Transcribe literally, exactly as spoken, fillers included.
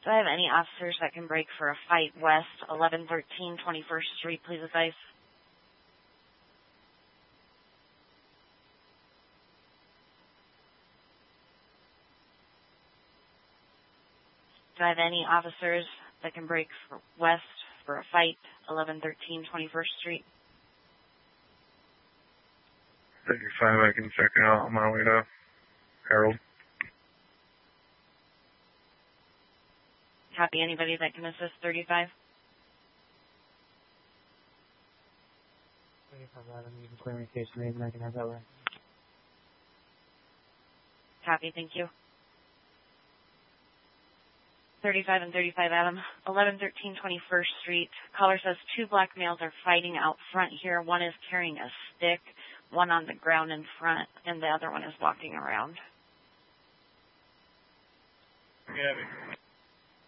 Do I have any officers that can break for a fight west, eleven thirteen twenty-first Street, please advise? Do I have any officers that can break for west for a fight, eleven thirteen twenty-first Street? thirty-five, I can check it out on my way to Harold. Copy. Anybody that can assist thirty-five? thirty-five, Adam, you can clear me case made and I can have that way. Copy. Thank you. thirty-five and thirty-five, Adam. eleven thirteen twenty-first Street. Caller says two black males are fighting out front here. One is carrying a stick, one on the ground in front, and the other one is walking around. Yeah.